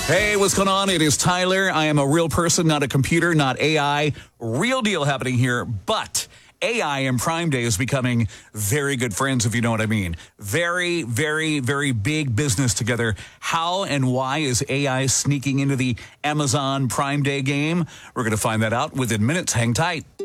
Hey, what's going on? It is Tyler. I am a real person, not a computer, not AI. Real deal happening here, but AI and Prime Day is becoming very good friends, if you know what I mean. Very, very, very big business together. How and why is AI sneaking into the Amazon Prime Day game? We're going to find that out within minutes. Hang tight.